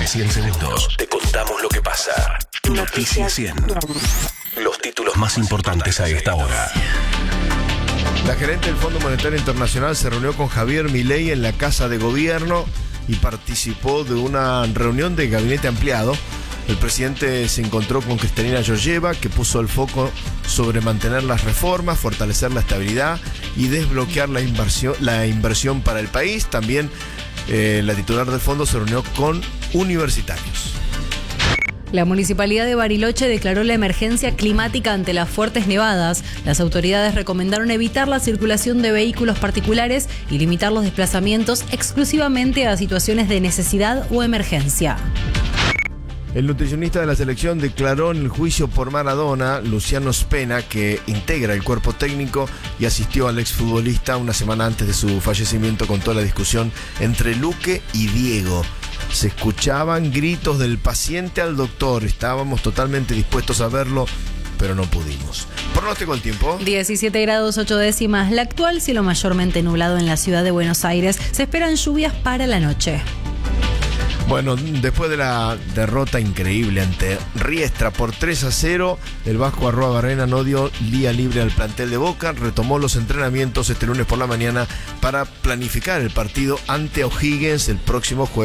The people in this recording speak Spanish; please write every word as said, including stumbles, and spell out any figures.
Durante cien segundos te contamos lo que pasa. Noticias cien. Los títulos más importantes a esta hora. La gerente del Fondo Monetario Internacional se reunió con Javier Milei en la Casa de Gobierno y participó de una reunión de gabinete ampliado. El presidente se encontró con Kristalina Georgieva, que puso el foco sobre mantener las reformas, fortalecer la estabilidad y desbloquear la inversión, la inversión para el país. También eh, la titular del fondo se reunió con universitarios. La Municipalidad de Bariloche declaró la emergencia climática ante las fuertes nevadas. Las autoridades recomendaron evitar la circulación de vehículos particulares y limitar los desplazamientos exclusivamente a situaciones de necesidad o emergencia. El nutricionista de la selección declaró en el juicio por Maradona, Luciano Spena, que integra el cuerpo técnico y asistió al exfutbolista una semana antes de su fallecimiento con toda la discusión entre Luque y Diego. Se escuchaban gritos del paciente al doctor. Estábamos totalmente dispuestos a verlo, pero no pudimos. Pronóstico del tiempo. diecisiete grados ocho décimas. La actual, cielo mayormente nublado en la ciudad de Buenos Aires. Se esperan lluvias para la noche. Bueno, después de la derrota increíble ante Riestra por tres a cero, el Vasco Arruabarrena no dio día libre al plantel de Boca, retomó los entrenamientos este lunes por la mañana para planificar el partido ante O'Higgins el próximo jueves.